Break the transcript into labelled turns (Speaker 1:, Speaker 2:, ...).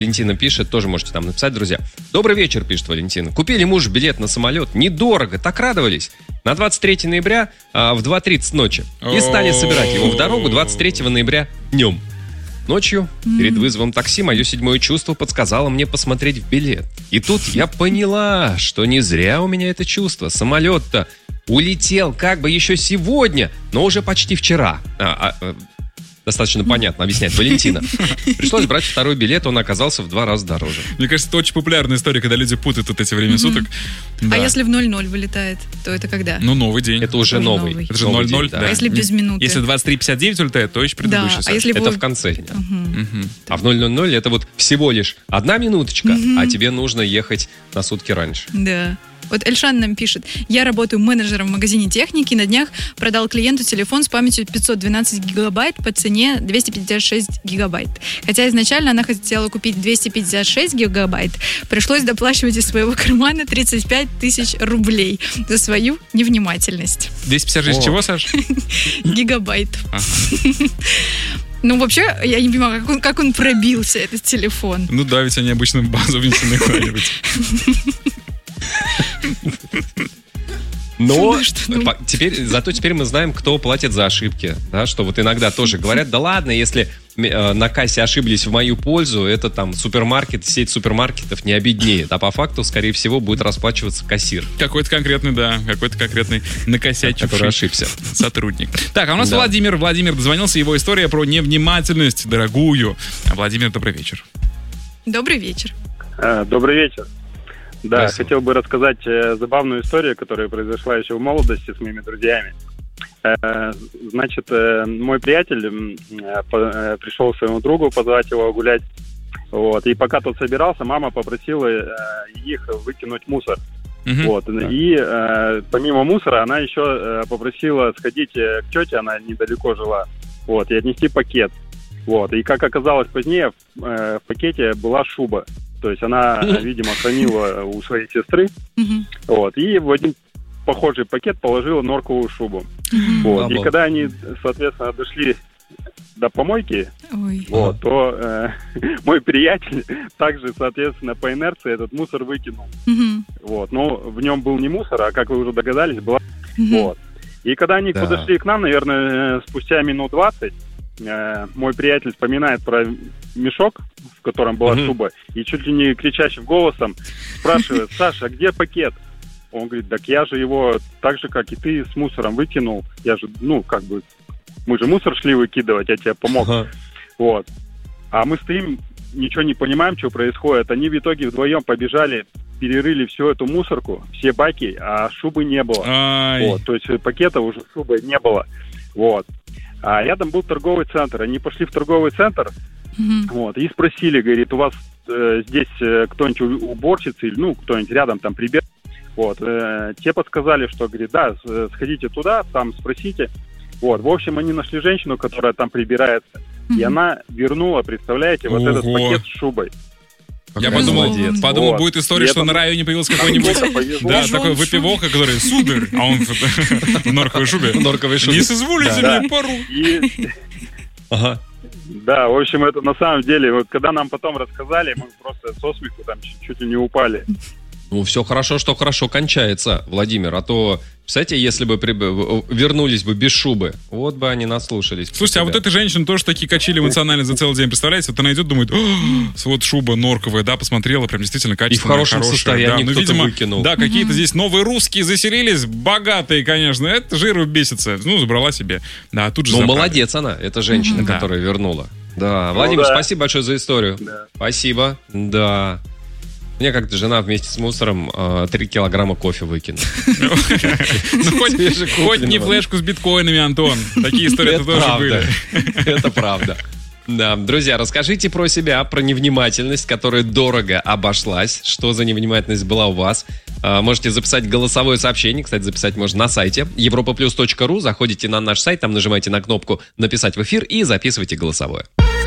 Speaker 1: Валентина пишет, тоже можете там написать, друзья. Добрый вечер, пишет Валентина. Купили муж билет на самолет, недорого, так радовались. На 23 ноября в 2:30 ночи. И стали собирать его в дорогу 23 ноября днем. Ночью, перед вызовом такси, мое седьмое чувство подсказало мне посмотреть в билет. И тут я поняла, что не зря у меня это чувство. Самолет-то улетел как бы еще сегодня, но уже почти вчера. Достаточно понятно, объясняет Валентина. Пришлось брать второй билет, он оказался в 2 раза дороже.
Speaker 2: Мне кажется, это очень популярная история, когда люди путают вот эти время суток.
Speaker 3: А если в 00 вылетает, то это когда?
Speaker 2: Ну, новый день.
Speaker 1: Это уже новый.
Speaker 2: Это же 00, да.
Speaker 3: А если без минуты?
Speaker 2: Если 23:59 улетает, то еще предыдущий.
Speaker 3: Да, а если
Speaker 1: это в конце дня. А в 0:00 это вот всего лишь 1 минуточка, а тебе нужно ехать на сутки раньше.
Speaker 3: Да. Вот Эльшан нам пишет. Я работаю менеджером в магазине техники. На днях продал клиенту телефон с памятью 512 гигабайт по цене 256 гигабайт. Хотя изначально она хотела купить 256 гигабайт. Пришлось доплачивать из своего кармана 35 тысяч рублей за свою невнимательность.
Speaker 2: 256 чего, Саш?
Speaker 3: Гигабайт. Ну, вообще, я не понимаю, как он пробился, этот телефон.
Speaker 2: Ну да, ведь они обычно в базу внесены куда-нибудь.
Speaker 1: Но теперь мы знаем, кто платит за ошибки. Да, что вот иногда тоже говорят, да ладно, если на кассе ошиблись в мою пользу, это там супермаркет, сеть супермаркетов не обеднеет. А по факту, скорее всего, будет расплачиваться кассир.
Speaker 2: Какой-то конкретный накосячивший,
Speaker 1: который ошибся,
Speaker 2: сотрудник. Так, а у нас Владимир дозвонился, его история про невнимательность дорогую. Владимир, добрый вечер.
Speaker 3: Добрый вечер.
Speaker 4: Добрый вечер. Да, хотел бы рассказать забавную историю, которая произошла еще в молодости с моими друзьями. Значит, мой приятель пришел к своему другу позвать его гулять. Вот, и пока тот собирался, мама попросила их выкинуть мусор. Вот, и помимо мусора она еще попросила сходить к тете, она недалеко жила, вот, и отнести пакет. Вот, и как оказалось позднее, в пакете была шуба. То есть она, видимо, хранила у своей сестры. Вот, и в один похожий пакет положила норковую шубу. Вот, и когда они, соответственно, дошли до помойки, вот, то мой приятель также, соответственно, по инерции этот мусор выкинул. Вот, но в нем был не мусор, а, как вы уже догадались, была... Вот. И когда они подошли к нам, наверное, спустя минут 20, мой приятель вспоминает про мешок, в котором была шуба, и чуть ли не кричащим голосом спрашивает: Саша, а где пакет? Он говорит: так я же его так же, как и ты, с мусором выкинул. Я же, мы же мусор шли выкидывать, я тебе помог. Вот. А мы стоим, ничего не понимаем, что происходит. Они в итоге вдвоем побежали, перерыли всю эту мусорку, все баки, а шубы не было. Вот. То есть пакета уже с шубой не было. Вот. А рядом был торговый центр. Они пошли в торговый центр, вот, и спросили, говорит: у вас здесь кто-нибудь уборщица или, кто-нибудь рядом там прибег? Вот. Те подсказали, что, говорит, да, сходите туда, там спросите. Вот. В общем, они нашли женщину, которая там прибирается, и она вернула, представляете, вот этот пакет с шубой.
Speaker 2: Я подумал, будет история, что на районе появился какой-нибудь такой выпивоха, который: сударь, а он в норковой шубе. Не соизволите мне пару.
Speaker 4: Да, в общем, это на самом деле, вот когда нам потом рассказали, мы просто со смеху там чуть ли не упали.
Speaker 1: Ну, все хорошо, что хорошо кончается, Владимир. А то, представляете, если бы вернулись бы без шубы, вот бы они наслушались.
Speaker 2: Слушайте, а вот эта женщина тоже такие качели эмоционально за целый день. Представляете, вот она идет, думает: вот шуба норковая, да, посмотрела, прям действительно качественная,
Speaker 1: и в хорошем состоянии кто-то
Speaker 2: видимо,
Speaker 1: выкинул.
Speaker 2: Да, какие-то здесь новые русские заселились, богатые, конечно. Это жиру бесится. Забрала себе. Да, тут же забрали.
Speaker 1: Молодец она, эта женщина, которая вернула. Да, Владимир, спасибо большое за историю. Спасибо. Да. Мне как-то жена вместе с мусором 3 килограмма кофе выкинула.
Speaker 2: Хоть не флешку с биткоинами, Антон. Такие истории тоже были.
Speaker 1: Это правда. Да, друзья, расскажите про себя, про невнимательность, которая дорого обошлась. Что за невнимательность была у вас? Можете записать голосовое сообщение. Кстати, записать можно на сайте europaplus.ru. Заходите на наш сайт, там нажимаете на кнопку «Написать в эфир» и записывайте голосовое.